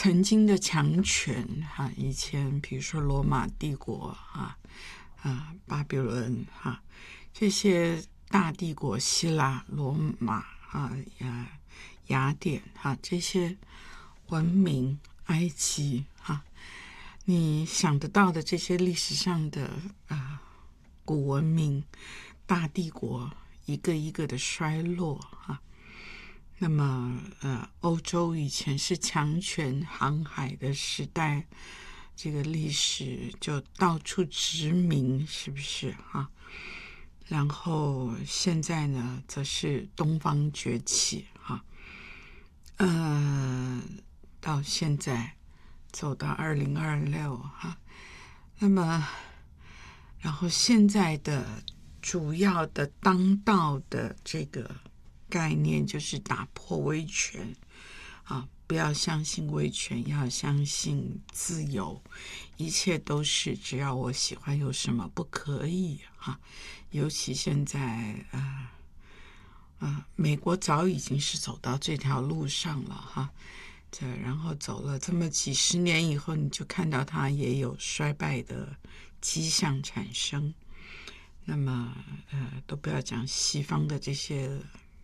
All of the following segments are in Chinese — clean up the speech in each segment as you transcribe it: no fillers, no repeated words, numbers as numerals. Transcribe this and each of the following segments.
曾经的强权哈，以前比如说罗马帝国巴比伦这些大帝国，希腊、罗马雅典这些文明，埃及你想得到的这些历史上的古文明、大帝国，一个一个的衰落那么欧洲以前是强权航海的时代，这个历史就到处殖民，是不是然后现在呢，则是东方崛起到现在走到2026那么然后现在的主要的当道的这个概念就是打破威权不要相信威权，要相信自由，一切都是只要我喜欢，有什么不可以尤其现在美国早已经是走到这条路上了然后走了这么几十年以后，你就看到它也有衰败的迹象产生。那么都不要讲西方的这些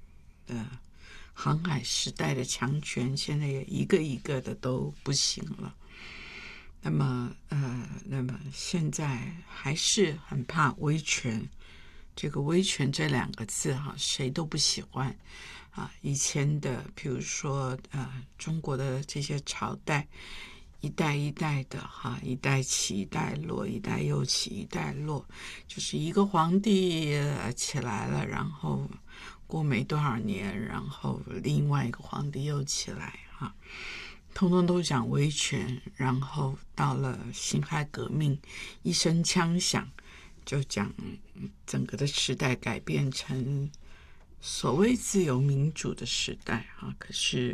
航海时代的强权，现在也一个一个的都不行了。那么现在还是很怕威权，这个威权这两个字谁都不喜欢以前的比如说中国的这些朝代，一代一代的一代起一代落，一代又起一代落，就是一个皇帝起来了，然后过没多少年，然后另外一个皇帝又起来通通都讲威权。然后到了辛亥革命，一声枪响，就讲整个的时代改变成所谓自由民主的时代可是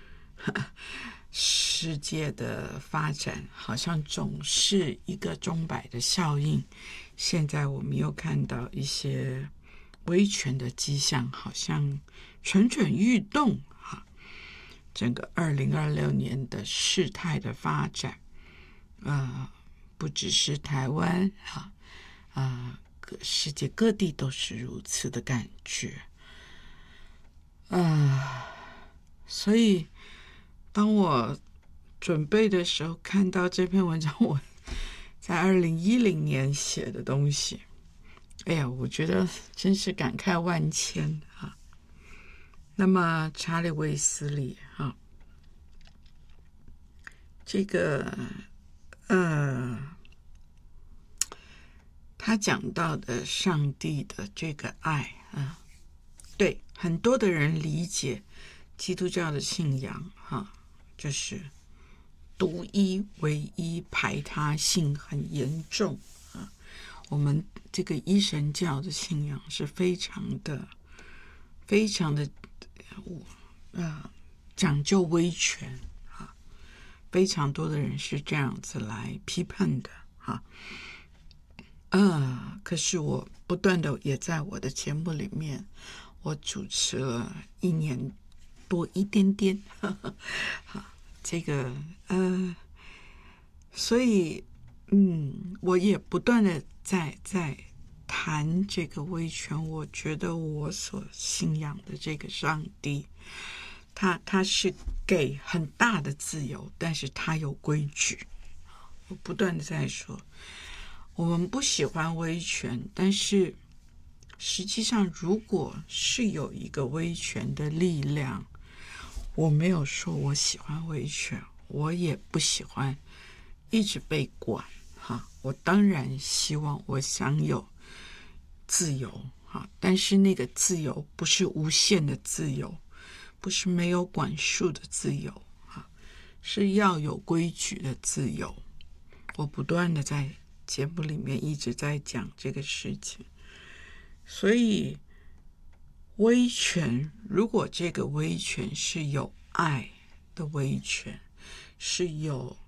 世界的发展好像总是一个钟摆的效应。现在我们又看到一些威权的迹象，好像蠢蠢欲动整个2026年的事态的发展不只是台湾世界各地都是如此的感觉所以当我准备的时候看到这篇文章，我在2010年写的东西，哎呀，我觉得真是感慨万千那么查理·卫斯理这个他讲到的上帝的这个爱对很多的人理解基督教的信仰就是独一唯一，排他性很严重我们这个一神教的信仰是非常的讲究威权非常多的人是这样子来批判的可是我不断的也在我的节目里面，我主持了1年多一点点这个所以我也不断的在谈这个威权。我觉得我所信仰的这个上帝，他是给很大的自由，但是他有规矩。我不断的在说我们不喜欢威权，但是实际上如果是有一个威权的力量，我没有说我喜欢威权，我也不喜欢一直被管我当然希望我享有自由但是那个自由不是无限的自由，不是没有管束的自由是要有规矩的自由。我不断的在节目里面一直在讲这个事情。所以威权，如果这个威权是有爱的威权，是有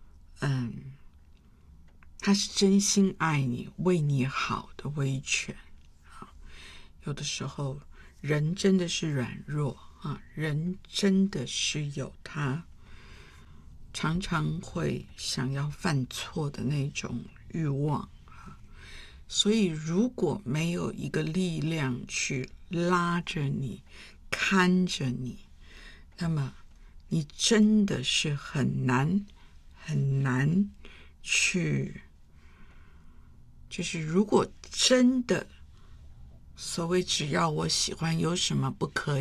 他是真心爱你，为你好的威权有的时候人真的是软弱人真的是有他常常会想要犯错的那种欲望。所以如果没有一个力量去拉着你，看着你，那么你真的是很难去，就是如果真的所谓只要我喜欢，有什么不可以？